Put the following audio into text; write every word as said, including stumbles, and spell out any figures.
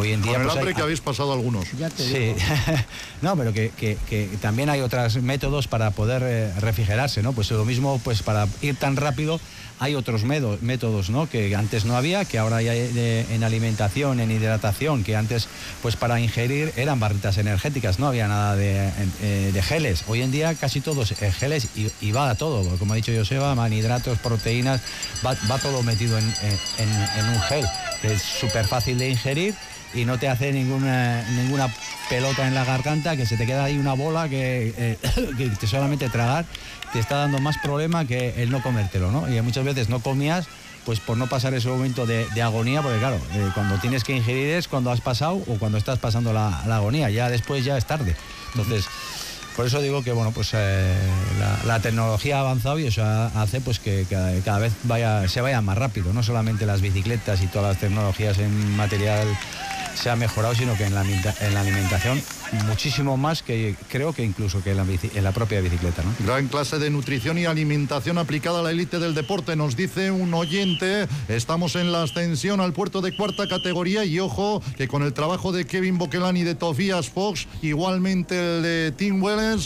hoy en día... Con el pues hambre hay, que habéis pasado algunos. Ya te sí, digo. no, pero que, que, que también hay otros métodos para poder eh, refrigerarse, ¿no? Pues lo mismo, pues para ir tan rápido hay otros medo, métodos, ¿no? Que antes no había, que ahora hay de, en alimentación, en hidratación, que antes, pues para ingerir eran barritas energéticas, no había nada de, eh, de geles. Hoy en día casi todos eh, geles y, y va a todo, como ha dicho Joseba, manhidratos, proteínas, va, va todo metido en, en, en un gel, que es súper fácil de ingerir y no te hace ninguna ninguna pelota en la garganta, que se te queda ahí una bola que, eh, que te solamente tragar te está dando más problema que el no comértelo, ¿no? Y muchas veces no comías pues por no pasar ese momento de, de agonía, porque claro, eh, cuando tienes que ingerir es cuando has pasado o cuando estás pasando la, la agonía, ya después ya es tarde. Entonces, por eso digo que bueno, pues eh, la, la tecnología ha avanzado y eso hace pues que cada, cada vez vaya, se vaya más rápido, no solamente las bicicletas y todas las tecnologías en material se ha mejorado, sino que en la, en la alimentación muchísimo más, que creo que incluso que en la, bici, en la propia bicicleta, ¿no? Gran clase de nutrición y alimentación aplicada a la élite del deporte, nos dice un oyente. Estamos en la ascensión al puerto de cuarta categoría y ojo que con el trabajo de Kevin Boquelán y de Tofías Fox, igualmente el de Tim Wellens,